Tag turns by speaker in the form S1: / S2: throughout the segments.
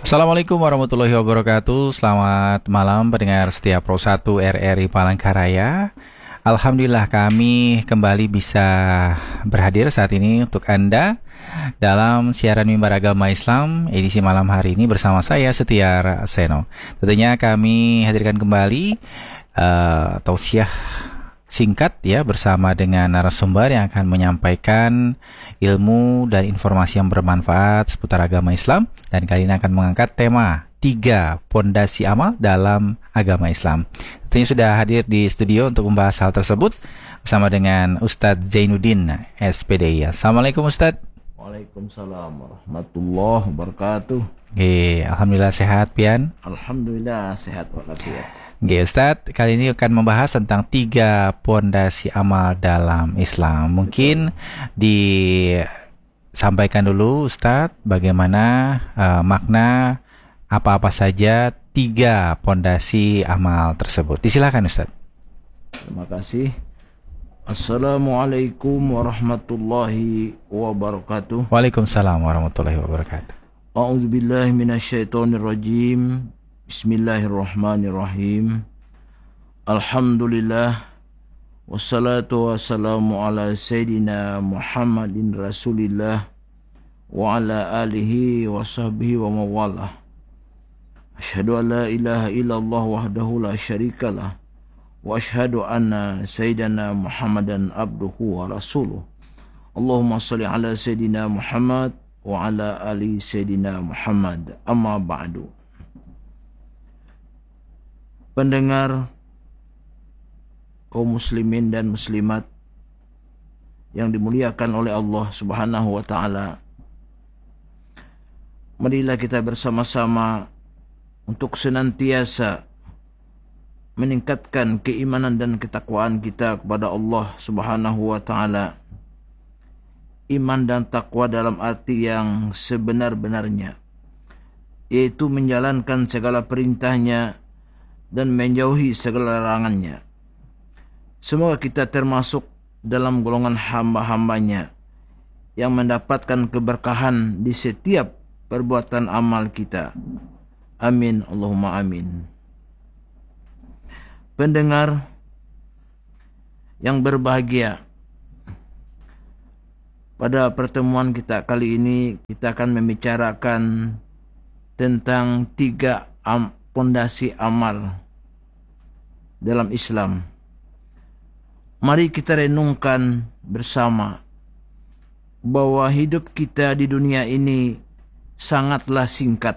S1: Assalamualaikum warahmatullahi wabarakatuh. Selamat malam pendengar setia Pro 1 RRI Palangkaraya. Alhamdulillah kami kembali bisa berhadir saat ini untuk Anda dalam siaran Mimbar Agama Islam edisi malam hari ini bersama saya Setiar Seno. Tentunya kami hadirkan kembali tausiah singkat ya bersama dengan narasumber yang akan menyampaikan ilmu dan informasi yang bermanfaat seputar agama Islam, dan kali ini akan mengangkat tema 3 pondasi amal dalam agama Islam. Tentunya sudah hadir di studio untuk membahas hal tersebut bersama dengan Ustadz Zainuddin SPDI. Assalamualaikum Ustadz.
S2: Waalaikumsalam warahmatullahi wabarakatuh.
S1: Alhamdulillah sehat Pian.
S2: Alhamdulillah sehat walafiat.
S1: Ustadz, kali ini akan membahas tentang 3 pondasi amal dalam Islam. Mungkin disampaikan dulu Ustadz bagaimana makna apa-apa saja 3 pondasi amal tersebut. Disilakan Ustadz.
S2: Terima kasih. Assalamualaikum warahmatullahi wabarakatuh.
S1: Waalaikumsalam warahmatullahi wabarakatuh.
S2: A'udzubillahi minasyaitonirrajim. Bismillahirrahmanirrahim. Alhamdulillah. Wassalatu wassalamu ala Sayyidina Muhammadin Rasulillah wa ala alihi wa sahbihi wa mawalah. Asyhadu an la ilaha illallah wahdahu la syarikalah wa asyhadu anna Sayyidina Muhammadan abduhu wa rasuluh. Allahumma salli ala Sayyidina Muhammad wa ala ali Sayyidina Muhammad. Amma ba'du. Pendengar kaum muslimin dan muslimat yang dimuliakan oleh Allah Subhanahu wa taala, marilah kita bersama-sama untuk senantiasa meningkatkan keimanan dan ketakwaan kita kepada Allah Subhanahu wa taala. Iman dan takwa dalam arti yang sebenar-benarnya, yaitu menjalankan segala perintahnya dan menjauhi segala larangannya. Semoga kita termasuk dalam golongan hamba-hambanya yang mendapatkan keberkahan di setiap perbuatan amal kita. Amin, Allahumma amin. Pendengar yang berbahagia, pada pertemuan kita kali ini kita akan membicarakan tentang 3 pondasi amal dalam Islam. Mari kita renungkan bersama bahwa hidup kita di dunia ini sangatlah singkat.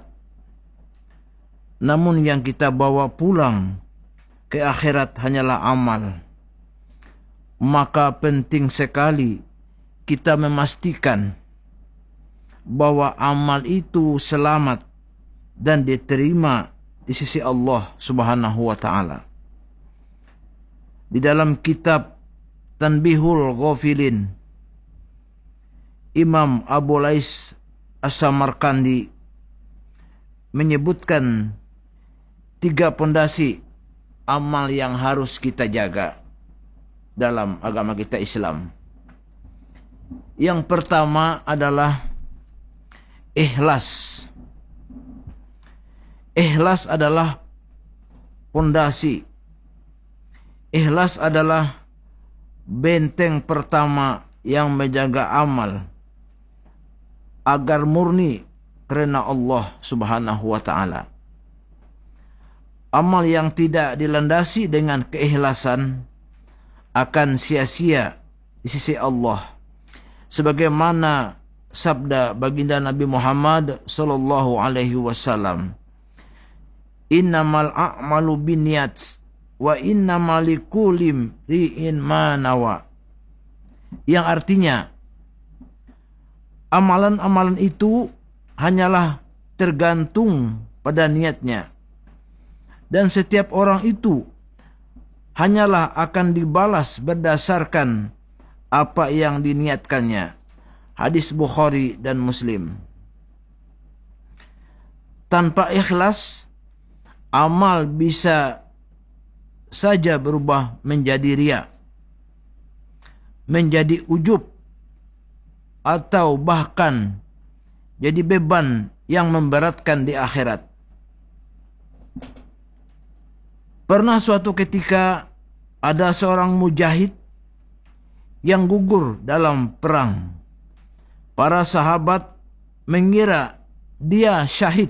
S2: Namun yang kita bawa pulang ke akhirat hanyalah amal. Maka penting sekali kita memastikan bahwa amal itu selamat dan diterima di sisi Allah Subhanahu wa taala. Di dalam kitab Tanbihul Ghafilin, Imam Abu Lais As-Samarkandi menyebutkan 3 pondasi amal yang harus kita jaga dalam agama kita Islam. Yang pertama adalah ikhlas. Ikhlas adalah pondasi. Ikhlas adalah benteng pertama yang menjaga amal agar murni karena Allah Subhanahu wa taala. Amal yang tidak dilandasi dengan keikhlasan akan sia-sia di sisi Allah. Sebagaimana sabda baginda Nabi Muhammad sallallahu alaihi wasallam, "Innamal a'malu binniyat wa innamal likulli imri'in ma nawa." Yang artinya amalan-amalan itu hanyalah tergantung pada niatnya, dan setiap orang itu hanyalah akan dibalas berdasarkan apa yang diniatkannya. Hadis Bukhari dan Muslim. Tanpa ikhlas, amal bisa saja berubah menjadi riya, menjadi ujub, atau bahkan jadi beban yang memberatkan di akhirat. Pernah suatu ketika ada seorang mujahid yang gugur dalam perang. Para sahabat mengira dia syahid.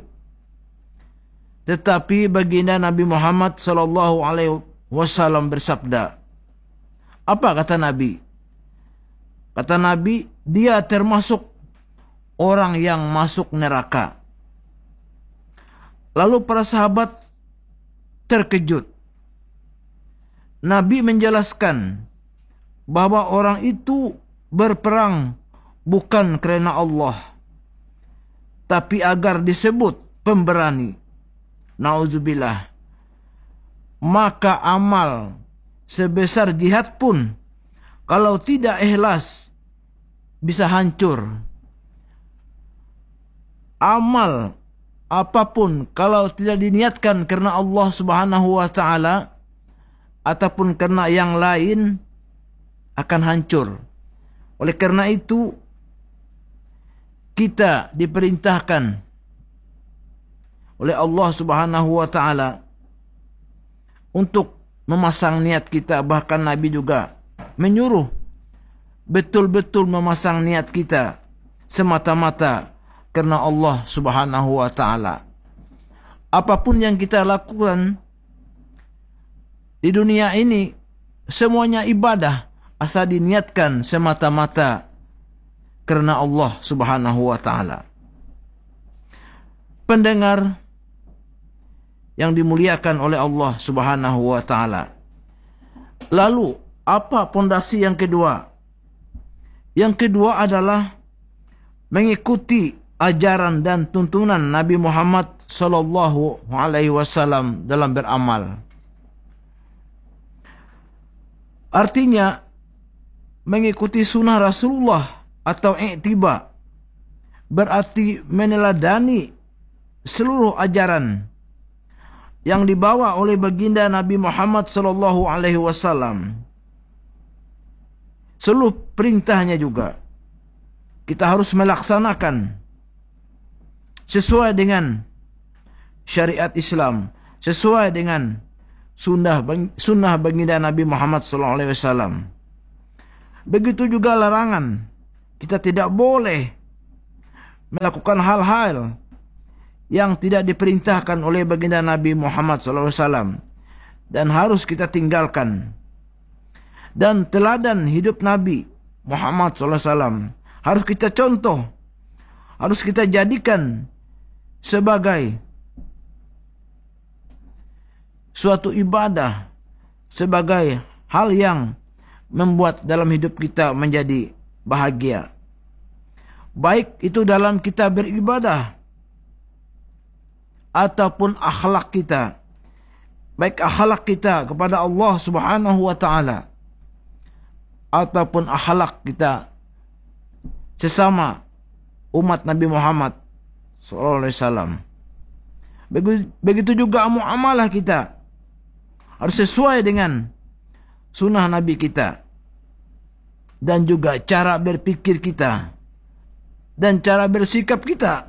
S2: Tetapi baginda Nabi Muhammad SAW bersabda. Apa kata Nabi? Kata Nabi, dia termasuk orang yang masuk neraka. Lalu para sahabat terkejut. Nabi menjelaskan bahwa orang itu berperang bukan karena Allah, tapi agar disebut pemberani. Nauzubillah. Maka amal sebesar jihad pun, kalau tidak ikhlas, bisa hancur. Amal apapun kalau tidak diniatkan karena Allah Subhanahu wa taala ataupun karena yang lain, akan hancur. Oleh karena itu, kita diperintahkan oleh Allah Subhanahu wa taala untuk memasang niat kita. Bahkan Nabi juga menyuruh betul-betul memasang niat kita semata-mata karena Allah Subhanahu wa taala. Apapun yang kita lakukan di dunia ini, semuanya ibadah asal diniatkan semata-mata karena Allah Subhanahu wa taala. Pendengar yang dimuliakan oleh Allah Subhanahu wa taala. Lalu apa pondasi yang kedua? Yang kedua adalah mengikuti ajaran dan tuntunan Nabi Muhammad sallallahu alaihi wasallam dalam beramal. Artinya mengikuti sunnah Rasulullah atau i'tiba berarti meneladani seluruh ajaran yang dibawa oleh baginda Nabi Muhammad sallallahu alaihi wasallam. Seluruh perintahnya juga kita harus melaksanakan sesuai dengan syariat Islam, sesuai dengan sunnah baginda Nabi Muhammad sallallahu alaihi wasallam. Begitu juga larangan. Kita tidak boleh melakukan hal-hal yang tidak diperintahkan oleh baginda Nabi Muhammad SAW dan harus kita tinggalkan. Dan teladan hidup Nabi Muhammad SAW harus kita contoh, harus kita jadikan sebagai suatu ibadah, sebagai hal yang membuat dalam hidup kita menjadi bahagia. Baik itu dalam kita beribadah ataupun akhlak kita. Baik akhlak kita kepada Allah Subhanahu wa taala ataupun akhlak kita sesama umat Nabi Muhammad sallallahu alaihi wasallam. Begitu juga muamalah kita harus sesuai dengan sunnah Nabi kita, dan juga cara berpikir kita dan cara bersikap kita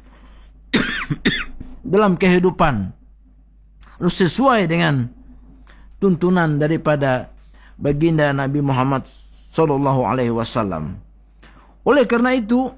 S2: dalam kehidupan harus sesuai dengan tuntunan daripada baginda Nabi Muhammad sallallahu alaihi wasallam. Oleh karena itu,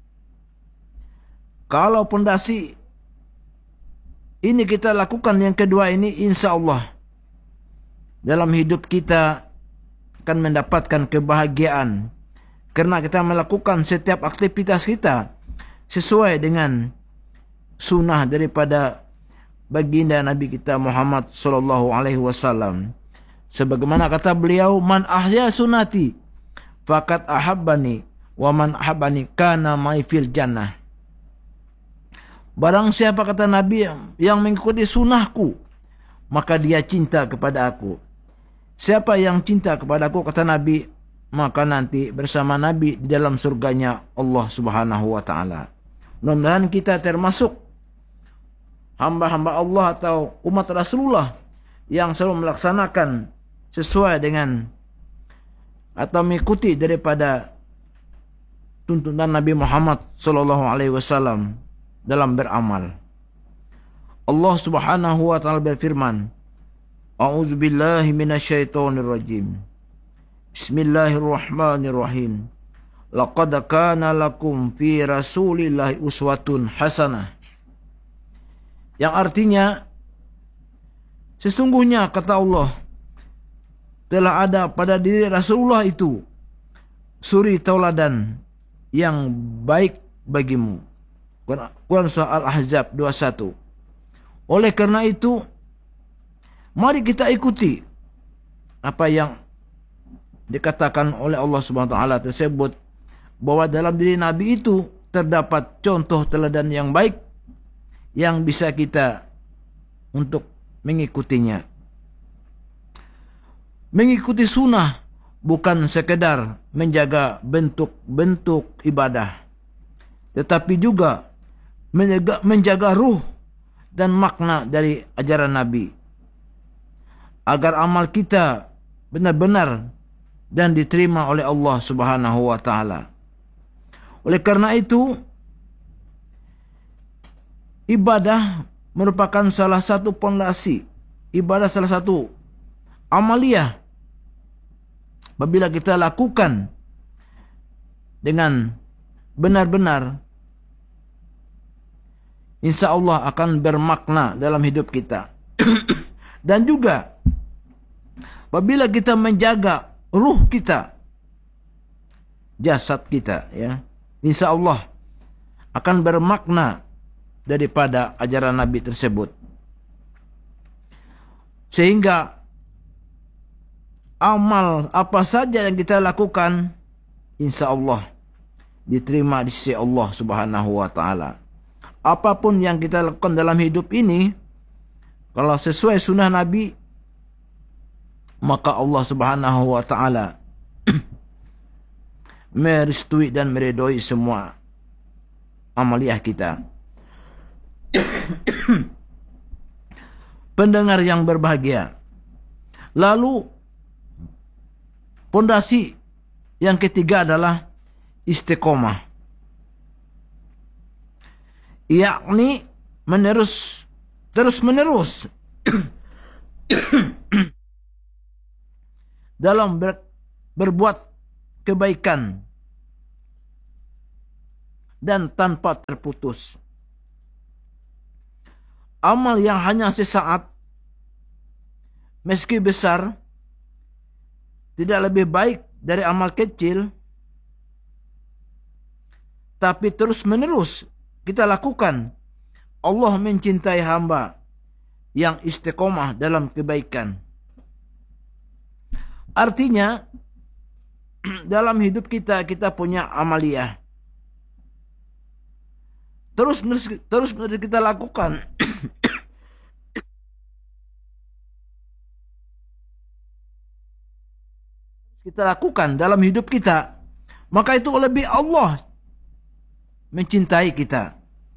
S2: kalau pondasi ini kita lakukan yang kedua ini, insya Allah dalam hidup kita akan mendapatkan kebahagiaan karena kita melakukan setiap aktivitas kita sesuai dengan sunnah daripada baginda Nabi kita Muhammad sallallahu alaihi wasallam. Sebagaimana kata beliau, man ahya sunnati faqad ahabbani wa man ahabbani kana ma'i fil jannah. Barang siapa, kata Nabi, yang mengikuti sunnahku, maka dia cinta kepada aku. Siapa yang cinta kepada aku, kata Nabi, maka nanti bersama Nabi di dalam surganya Allah Subhanahu wa taala. Mudah-mudahan kita termasuk hamba-hamba Allah atau umat Rasulullah yang selalu melaksanakan sesuai dengan atau mengikuti daripada tuntunan Nabi Muhammad sallallahu alaihi wasallam dalam beramal. Allah Subhanahu wa taala berfirman, A'udzubillahi minasyaitonirrajim. Bismillahirrahmanirrahim. Laqad kana lakum fi Rasulillahi uswatun hasanah. Yang artinya, sesungguhnya kata Allah, telah ada pada diri Rasulullah itu suri tauladan yang baik bagimu. Quran Surah Al-Ahzab 21. Oleh karena itu, mari kita ikuti apa yang dikatakan oleh Allah Subhanahu wa taala tersebut, bahwa dalam diri Nabi itu terdapat contoh teladan yang baik yang bisa kita untuk mengikutinya. Mengikuti sunnah bukan sekedar menjaga bentuk-bentuk ibadah, tetapi juga menjaga ruh dan makna dari ajaran Nabi, agar amal kita benar-benar dan diterima oleh Allah Subhanahu wa taala. Oleh karena itu, ibadah merupakan salah satu pondasi, ibadah salah satu amaliyah. Apabila kita lakukan dengan benar-benar, insya Allah akan bermakna dalam hidup kita. Dan juga apabila kita menjaga ruh kita, jasad kita, ya, insya Allah akan bermakna daripada ajaran Nabi tersebut. Sehingga amal apa saja yang kita lakukan, insya Allah diterima di sisi Allah Subhanahu wa taala. Apapun yang kita lakukan dalam hidup ini, kalau sesuai sunnah Nabi, maka Allah Subhanahu wa taala merestui dan meridhoi semua amaliyah kita. Pendengar yang berbahagia, lalu pondasi yang ketiga adalah istiqomah, yakni terus menerus dalam berbuat kebaikan dan tanpa terputus. Amal yang hanya sesaat, meski besar, tidak lebih baik dari amal kecil, tapi terus menerus kita lakukan. Allah mencintai hamba yang istiqomah dalam kebaikan. Artinya, dalam hidup kita punya amaliyah. Terus menerus kita lakukan. Kita lakukan dalam hidup kita, maka itu lebih Allah mencintai kita,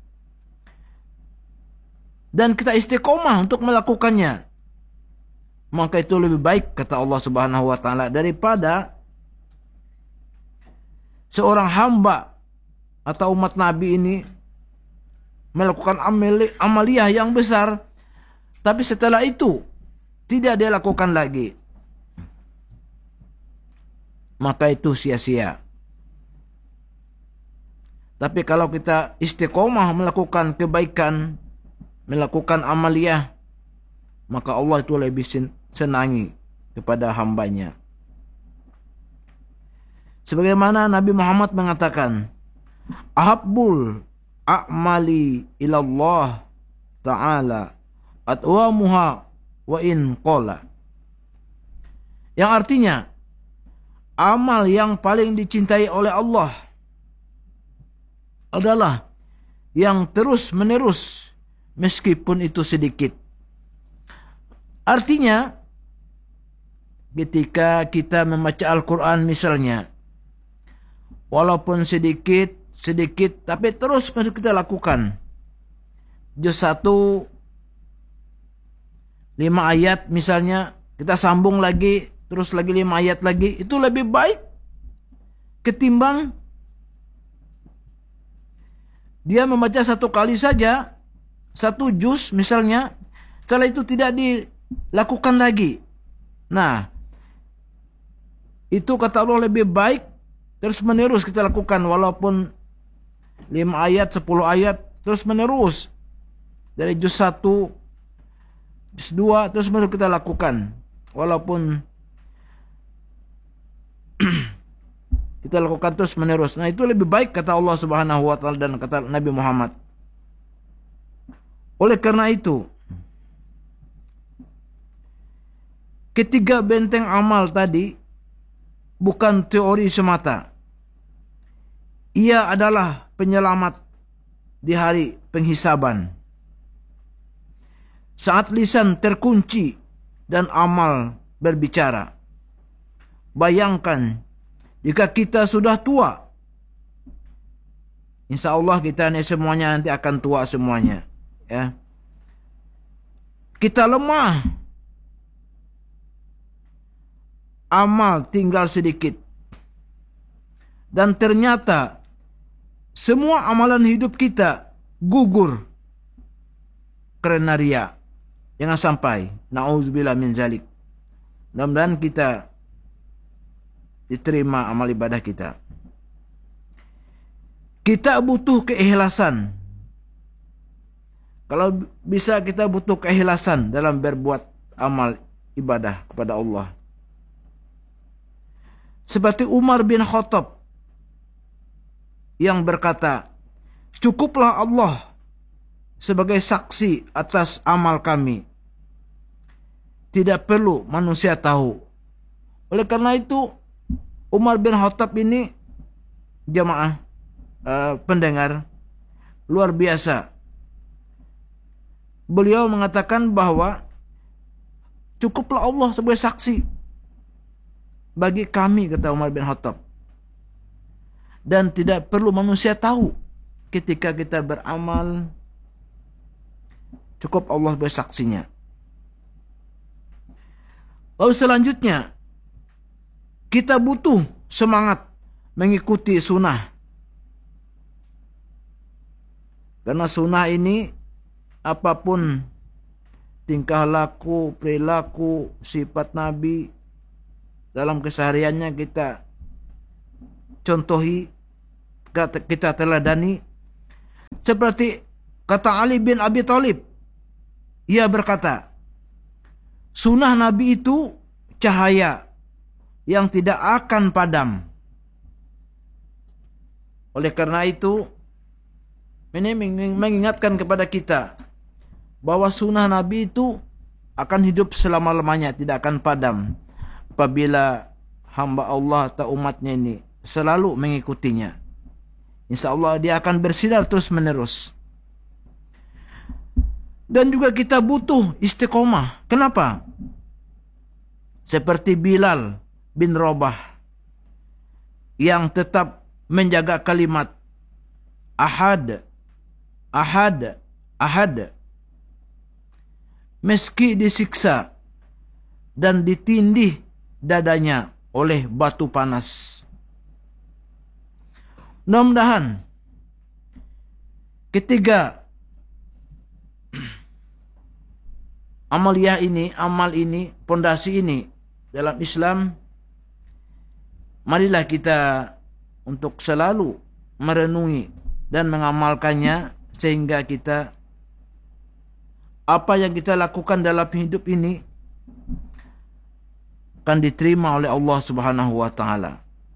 S2: dan kita istiqomah untuk melakukannya, maka itu lebih baik kata Allah Subhanahu wa taala daripada seorang hamba atau umat Nabi ini melakukan amaliyah yang besar, tapi setelah itu tidak dia lakukan lagi, maka itu sia-sia. Tapi kalau kita istiqomah melakukan kebaikan, melakukan amaliyah, maka Allah itu lebih senangi kepada hambanya. Sebagaimana Nabi Muhammad mengatakan, ahabbul a'mali ilallah ta'ala atwamuha wa in qala. Yang artinya, amal yang paling dicintai oleh Allah adalah yang terus menerus meskipun itu sedikit. Artinya, ketika kita membaca Al-Quran misalnya, walaupun sedikit tapi terus kita lakukan. Juz 1 5 ayat misalnya, kita sambung lagi, terus lagi 5 ayat lagi, itu lebih baik ketimbang dia membaca satu kali saja, satu juz misalnya, setelah itu tidak dilakukan lagi. Nah, itu kata Allah lebih baik terus menerus kita lakukan, walaupun 5 ayat, 10 ayat, terus menerus. Dari juz 1, juz 2, terus menerus kita lakukan. Walaupun kita lakukan terus menerus. Nah, itu lebih baik kata Allah Subhanahu wa taala dan kata Nabi Muhammad. Oleh karena itu, ketiga benteng amal tadi bukan teori semata. Ia adalah penyelamat di hari penghisaban. Saat lisan terkunci dan amal berbicara. Bayangkan jika kita sudah tua. Insya Allah kita ini semuanya nanti akan tua semuanya. Ya. Kita lemah. Amal tinggal sedikit. Dan ternyata semua amalan hidup kita gugur karena riya. Jangan sampai. Na'udzubillah min zalik. Mudah-mudahan kita diterima amal ibadah kita. Kita butuh keikhlasan. Kalau bisa kita butuh keikhlasan dalam berbuat amal ibadah kepada Allah. Seperti Umar bin Khattab yang berkata, cukuplah Allah sebagai saksi atas amal kami. Tidak perlu manusia tahu. Oleh karena itu, Umar bin Khattab ini jamaah pendengar luar biasa. Beliau mengatakan bahwa cukuplah Allah sebagai saksi bagi kami, kata Umar bin Khattab. Dan tidak perlu manusia tahu ketika kita beramal. Cukup Allah sebagai saksinya. Lalu selanjutnya, kita butuh semangat mengikuti sunnah. Karena sunnah ini, apapun tingkah laku, perilaku, sifat Nabi, dalam kesehariannya kita contohi, kita teladani. Seperti kata Ali bin Abi Thalib, ia berkata, sunnah Nabi itu cahaya yang tidak akan padam. Oleh karena itu, ini mengingatkan kepada kita bahwa sunnah Nabi itu akan hidup selama-lamanya, tidak akan padam. Apabila hamba Allah atau umatnya ini selalu mengikutinya, insya Allah dia akan bersinar terus menerus. Dan juga kita butuh istiqomah. Kenapa? Seperti Bilal bin Rabah yang tetap menjaga kalimat ahad, ahad, ahad. Meski disiksa dan ditindih dadanya oleh batu panas. Mudah-mudahan ketiga amal ini, pondasi ini dalam Islam, marilah kita untuk selalu merenungi dan mengamalkannya, sehingga kita, apa yang kita lakukan dalam hidup ini akan diterima oleh Allah Subhanahu wa taala.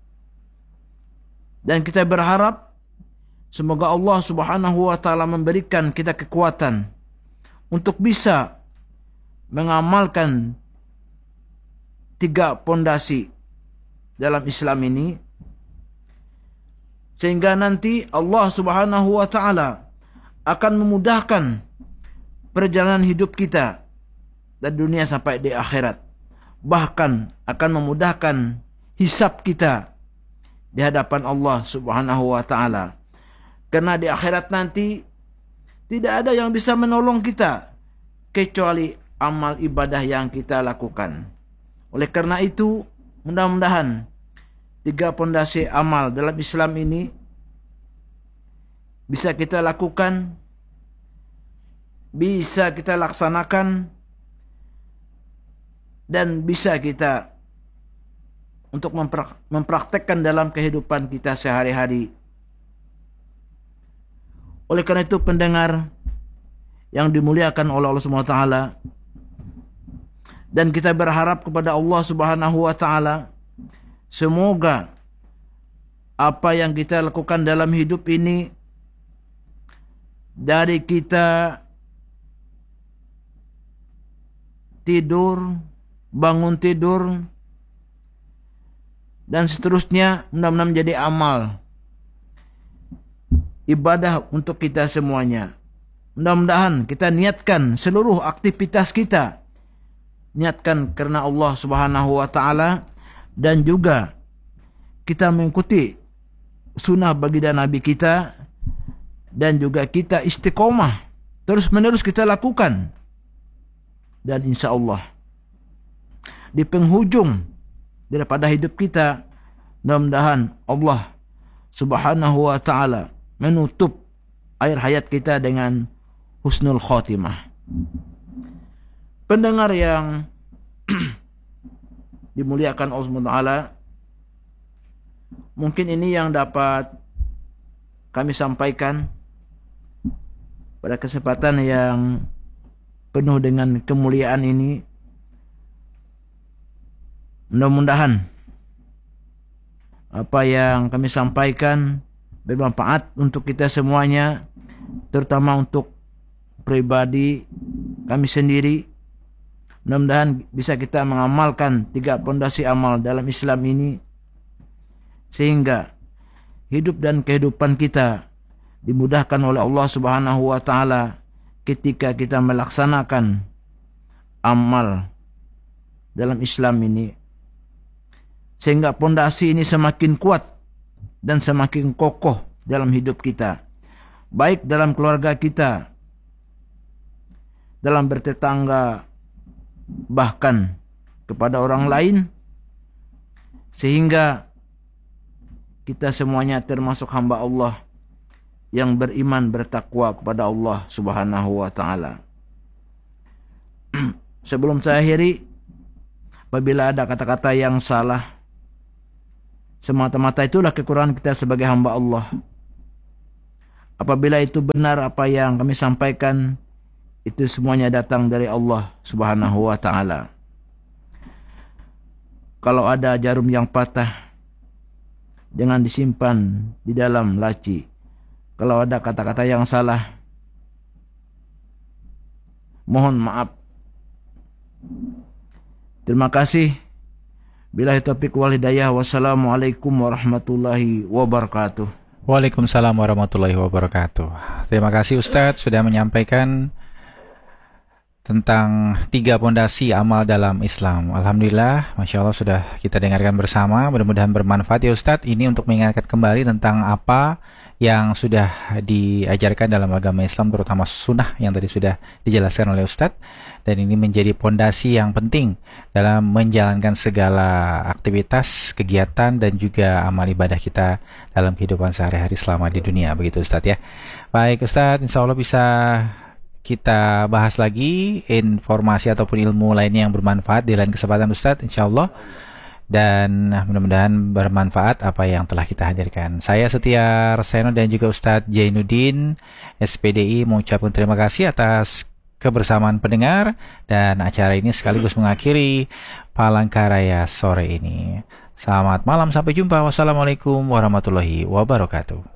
S2: Dan kita berharap semoga Allah Subhanahu wa taala memberikan kita kekuatan untuk bisa mengamalkan tiga pondasi dalam Islam ini, sehingga nanti Allah Subhanahu wa taala akan memudahkan perjalanan hidup kita dari dunia sampai di akhirat. Bahkan akan memudahkan hisab kita di hadapan Allah Subhanahu wa taala. Karena di akhirat nanti tidak ada yang bisa menolong kita kecuali amal ibadah yang kita lakukan. Oleh karena itu, mudah-mudahan tiga pondasi amal dalam Islam ini bisa kita lakukan, bisa kita laksanakan, dan bisa kita untuk mempraktekkan dalam kehidupan kita sehari-hari. Oleh karena itu, pendengar yang dimuliakan oleh Allah Subhanahu wa taala, dan kita berharap kepada Allah Subhanahu wa taala, semoga apa yang kita lakukan dalam hidup ini, dari kita tidur, bangun tidur, dan seterusnya, mudah-mudahan menjadi amal ibadah untuk kita semuanya. Mudah-mudahan kita niatkan seluruh aktivitas kita, niatkan karena Allah Subhanahu wa taala, dan juga kita mengikuti sunnah baginda Nabi kita, dan juga kita istiqomah terus menerus kita lakukan, dan insya Allah di penghujung daripada hidup kita, mudah-mudahan Allah Subhanahu wa taala menutup akhir hayat kita dengan husnul khotimah. Pendengar yang dimuliakan Allah Subhanahu wa taala, mungkin ini yang dapat kami sampaikan pada kesempatan yang penuh dengan kemuliaan ini. Mudah-mudahan apa yang kami sampaikan bermanfaat untuk kita semuanya, terutama untuk pribadi kami sendiri. Mudah-mudahan bisa kita mengamalkan 3 pondasi amal dalam Islam ini, sehingga hidup dan kehidupan kita dimudahkan oleh Allah Subhanahu wa taala ketika kita melaksanakan amal dalam Islam ini, sehingga pondasi ini semakin kuat dan semakin kokoh dalam hidup kita, baik dalam keluarga kita, dalam bertetangga, bahkan kepada orang lain, sehingga kita semuanya termasuk hamba Allah yang beriman, bertakwa kepada Allah Subhanahu wa taala. Sebelum saya akhiri, apabila ada kata-kata yang salah, semata-mata itulah kekurangan kita sebagai hamba Allah. Apabila itu benar apa yang kami sampaikan, itu semuanya datang dari Allah Subhanahu wa taala. Kalau ada jarum yang patah, jangan disimpan di dalam laci. Kalau ada kata-kata yang salah, mohon maaf. Terima kasih. Billahi taufiq wal hidayah. Wassalamualaikum warahmatullahi wabarakatuh.
S1: Waalaikumsalam warahmatullahi wabarakatuh. Terima kasih Ustadz sudah menyampaikan tentang 3 pondasi amal dalam Islam. Alhamdulillah, Masya Allah sudah kita dengarkan bersama. Mudah-mudahan bermanfaat ya Ustadz. Ini untuk mengingatkan kembali tentang apa yang sudah diajarkan dalam agama Islam, terutama sunnah yang tadi sudah dijelaskan oleh Ustadz. Dan ini menjadi pondasi yang penting dalam menjalankan segala aktivitas, kegiatan, dan juga amal ibadah kita dalam kehidupan sehari-hari selama di dunia. Begitu Ustadz ya. Baik Ustadz, insya Allah bisa kita bahas lagi informasi ataupun ilmu lainnya yang bermanfaat di lain kesempatan Ustadz, insya Allah. Dan mudah-mudahan bermanfaat apa yang telah kita hadirkan. Saya Setia Reseno dan juga Ustadz Jainuddin SPDI mengucapkan terima kasih atas kebersamaan pendengar, dan acara ini sekaligus mengakhiri Palangkaraya sore ini. Selamat malam, sampai jumpa. Wassalamualaikum warahmatullahi wabarakatuh.